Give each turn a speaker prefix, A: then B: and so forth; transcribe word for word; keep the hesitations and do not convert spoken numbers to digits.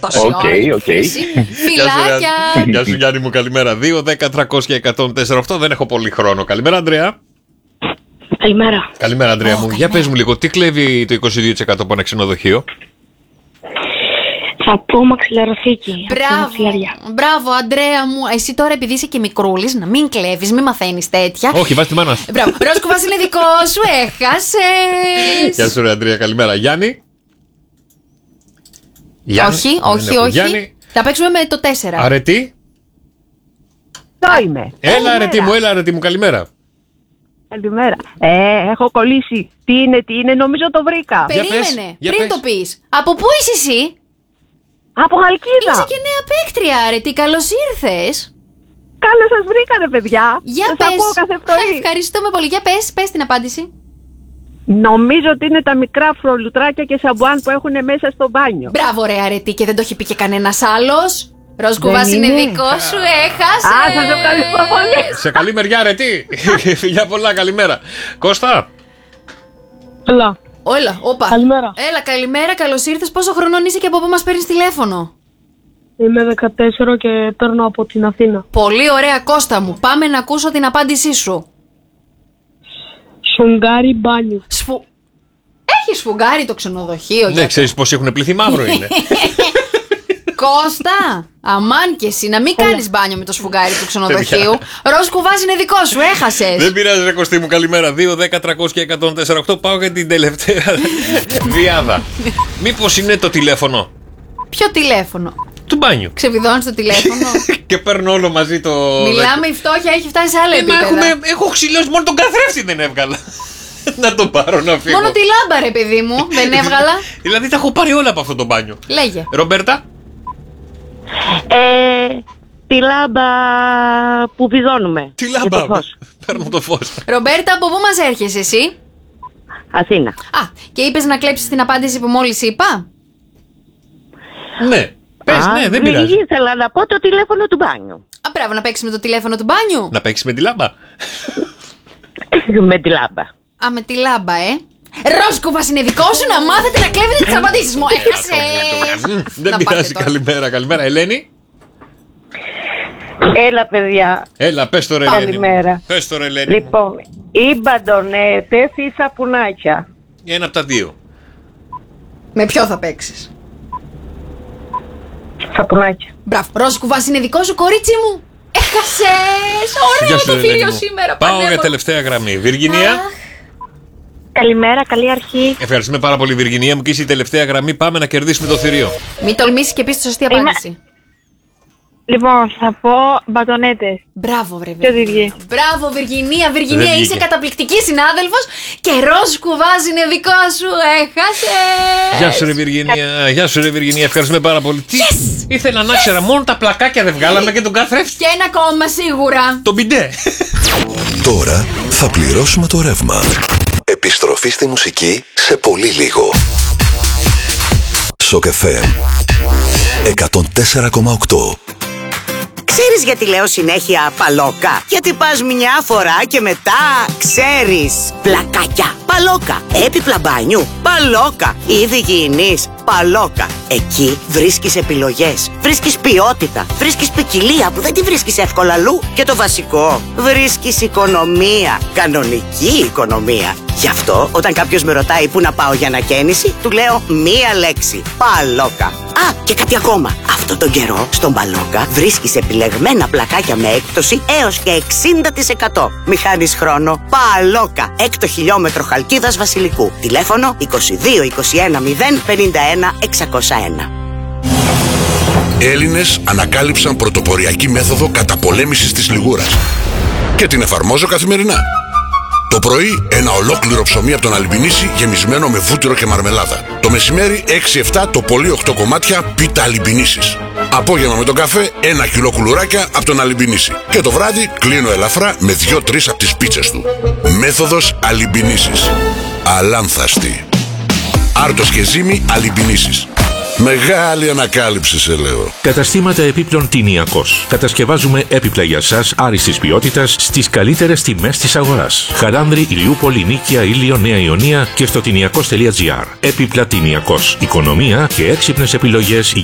A: τόση ώρα.
B: Οκ, οκ.
A: Φιλάκια.
C: Γεια σου Γιάννη μου, καλημέρα. δύο, δέκα, τριακόσια, εκατόν τέσσερα οκτώ. Δεν έχω πολύ χρόνο. Καλημέρα Ανδρέα.
D: Καλημέρα.
C: Καλημέρα Ανδρέα μου. Για πες μου λίγο, τι κλέβει το είκοσι δύο τοις εκατό από ένα ξενοδοχείο?
D: Θα πω μαξιλαροθήκη.
A: Μπράβο, μπράβο Αντρέα μου. Εσύ τώρα επειδή είσαι και μικρούλης, να μην κλέβεις, μην μαθαίνεις τέτοια.
C: Όχι, βάζει τη μάνα σου.
A: Μπράβο, Ρόσκοβας είναι δικό σου, έχασες.
C: Γεια σου ρε Αντρέα, καλημέρα. Γιάννη. Γιάννη.
A: Όχι, όχι, όχι.
C: Γιάννη.
A: Θα παίξουμε με το τέσσερα.
C: Αρετή.
E: Το είμαι.
C: Έλα αρετή μου, έλα αρετή μου, καλημέρα.
E: Καλημέρα. Ε, έχω κολλήσει. Τι είναι, τι είναι, νομίζω το βρήκα.
C: Για πες,
A: Περίμενε,
C: για
A: πριν
C: πες.
A: το πεις. Από πού είσαι εσύ?
E: Από Χαλκίδα.
A: Είσαι και νέα παίκτρια, Αρετή, καλώς ήρθες.
E: Καλώς σας βρήκανε, παιδιά.
A: Για
E: σας
A: πες.
E: ακούω κάθε πρωί.
A: Ευχαριστούμε πολύ. Για πες, πες την απάντηση.
E: Νομίζω ότι είναι τα μικρά φρολουτράκια και σαμπουάν που έχουν μέσα στο μπάνιο.
A: Μπράβο ρε Αρετή, και δεν το έχει πει και κανένας άλλος. Ροσκουβάς είναι
E: είναι.
A: δικό σου, έχασες.
E: Α, σας ευχαριστώ πολύ.
C: Σε καλή μεριά αρετή. Φιλιά πολλά, καλημέρα. Κώστα.
D: Έλα.
A: Όλα, όπα.
D: Καλημέρα.
A: Έλα, καλημέρα, καλώς ήρθες. Πόσο χρονών είσαι και από πού μας παίρνεις τηλέφωνο?
D: Είμαι δεκατέσσερα και παίρνω από την Αθήνα.
A: Πολύ ωραία Κώστα μου, πάμε να ακούσω την απάντησή σου.
D: Σφουγγάρι μπάνιο.
A: Σφου... Έχει σφουγγάρι το ξενοδοχείο?
C: Ναι,
A: για...
C: ξέρεις πως έχουν πλήθει μαύρο είναι.
A: Κώστα, αμάν και εσύ να μην κάνεις μπάνιο με το σφουγγάρι του ξενοδοχείου. Ροσκουβάς είναι δικό σου, έχασες.
C: Δεν πειράζει ρε Κωστή μου, καλημέρα. δύο, δέκα, τριακόσια, εκατόν τέσσερα οκτώ. Πάω για την τελευταία διάδα. Μήπως είναι το τηλέφωνο
A: Ποιο τηλέφωνο?
C: του μπάνιου?
A: Ξεβιδώνεις το τηλέφωνο?
C: Και παίρνω όλο μαζί το...
A: Μιλάμε, η φτώχεια έχει φτάσει σε άλλα
C: Ε, μα
A: επίπεδα.
C: έχουμε, έχω ξυλώσει, μόνο τον καθρέφτη δεν έβγαλα. Να το πάρω να φύγω.
A: Μόνο τη λάμπα ρε παιδί μου, δεν έβγαλα.
C: Δηλαδή τα έχω πάρει όλα από αυτό το μπάνιο.
A: Λέγε.
C: Ρομπέρτα.
E: Ε, τη λάμπα που βιδώνουμε.
C: Τι
E: Και
C: λάμπα.
E: το φως.
C: Παίρνω το φως.
A: Ρομπέρτα, από πού μας έρχεσαι εσύ?
E: Αθήνα.
A: Α, και είπες να κλέψεις την απάντηση που μόλις είπα.
C: Ναι. Πες,
E: Α,
C: ναι, δεν πειράζει.
E: ήθελα να πω το τηλέφωνο του μπάνιου.
A: Α, μπράβο, να παίξεις με το τηλέφωνο του μπάνιου.
C: Να παίξεις με τη λάμπα.
E: Με τη λάμπα.
A: Α, με τη λάμπα, ε. Ρόσκουβας είναι δικό σου, να μάθετε να κλέβετε τις απαντήσεις μου. Έχασες.
C: Δεν
A: Να πάτε
C: πειράζει,
A: τώρα.
C: καλημέρα, καλημέρα. Ελένη.
E: Έλα, παιδιά.
C: Έλα, πες το ρε Ελένη.
E: Καλημέρα.
C: Πες το ρε Ελένη.
E: Λοιπόν, ή μπαντονέτες ή σαπουνάκια.
C: Ένα από τα δύο.
A: Με ποιο θα παίξεις?
E: Σαπουνάκια.
A: Μπράβο, Ρόσκουβας είναι δικό σου, κορίτσι μου. Έχασες.
C: Γεια
A: Ωραίο
C: σου,
A: το
C: Ελένη
A: θηρίο
C: μου.
A: σήμερα.
C: Πάω για
A: πανέμορφο.
C: τελευταία γραμμή. Βιργινία.
A: Αχ,
E: Καλημέρα, καλή αρχή.
C: Ευχαριστούμε πάρα πολύ, Βιργινία μου. Και είσαι η τελευταία γραμμή. Πάμε να κερδίσουμε το θηρίο.
A: Μην τολμήσεις και πεις τη σωστή
D: Είμαι-
A: απάντηση.
D: Λοιπόν, θα πω μπατονέτες.
A: Μπράβο, βρε
D: Ποιο
A: Βιργινία.
D: βγήκε?
A: Μπράβο, Βιργινία. Βιργινία,
C: Δεν
A: είσαι
C: βγήκε.
A: καταπληκτική συνάδελφος και Ρόσκουβας είναι δικό σου. Έχασες.
C: Γεια σου, ρε Βιργινία. Γεια σου, ρε Βιργινία. Ευχαριστούμε πάρα πολύ. Τι ήθελα να ξέρα, μόνο τα πλακάκια δεν βγάλαμε και τον καθρέφτη.
A: Και ένα ακόμα σίγουρα.
C: Το μπιντέ.
F: Τώρα θα πληρώσουμε το ρεύμα. Επιστροφή στη μουσική σε πολύ λίγο. Σοκ εφ εμ εκατόν τέσσερα κόμμα οκτώ.
G: Ξέρεις γιατί λέω συνέχεια παλόκα? Γιατί πας μια φορά και μετά ξέρεις. Πλακάκια, παλόκα. Έπιπλα μπάνιου, παλόκα. Είδη υγιεινής, παλόκα. Εκεί βρίσκεις επιλογές, βρίσκεις ποιότητα, βρίσκεις ποικιλία που δεν τη βρίσκεις εύκολα αλλού. Και το βασικό, βρίσκεις οικονομία, κανονική οικονομία. Γι' αυτό όταν κάποιος με ρωτάει πού να πάω για ανακαίνιση, του λέω μία λέξη, παλόκα. Α, και κάτι ακόμα. Αυτόν τον καιρό στον Παλόκα βρίσκεις επιλεγμένα πλακάκια με έκπτωση έως και εξήντα τοις εκατό. Μη χάνεις χρόνο. Παλόκα, έκτο χιλιόμετρο Χαλκίδας Βασιλικού. Τηλέφωνο είκοσι δύο είκοσι ένα μηδέν πενήντα ένα εξακόσια ένα.
H: Έλληνες ανακάλυψαν πρωτοποριακή μέθοδο καταπολέμησης της λιγούρας και την εφαρμόζω καθημερινά. Το πρωί ένα ολόκληρο ψωμί από τον Αλιμπινίση γεμισμένο με βούτυρο και μαρμελάδα. Το μεσημέρι έξι εφτά το πολύ οκτώ κομμάτια πίτα Αλιμπινίσης. Απόγευμα με τον καφέ ένα κιλό κουλουράκια από τον Αλιμπινίση. Και το βράδυ κλείνω ελαφρά με δύο τρεις από τις πίτσες του. Μέθοδος Αλιμπινίσης. Αλάνθαστη. Άρτος και ζύμη Αλιμπινίσης. Μεγάλη ανακάλυψη σε λέω.
I: Καταστήματα επίπλων Τινιακός. Κατασκευάζουμε έπιπλα για σας άριστης ποιότητας στις καλύτερες τιμές της αγοράς. Χαράνδρη, Ηλιούπολη, Νίκαια, Ήλιο, Νέα Ιωνία και στο τινιακός τελεία τζι άρ. Έπιπλα Τινιακός. Οικονομία και έξυπνες επιλογές